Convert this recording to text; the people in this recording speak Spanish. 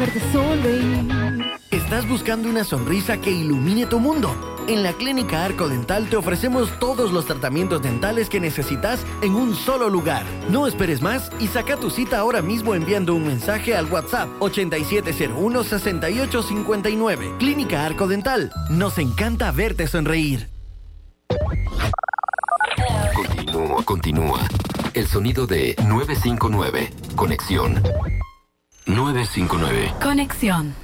Verte sonreír. ¿Estás buscando una sonrisa que ilumine tu mundo? En la Clínica Arco Dental te ofrecemos todos los tratamientos dentales que necesitas en un solo lugar. No esperes más y saca tu cita ahora mismo enviando un mensaje al WhatsApp 8701-6859. Clínica Arco Dental. Nos encanta verte sonreír. Continúa. El sonido de 959. Conexión. 959. Conexión.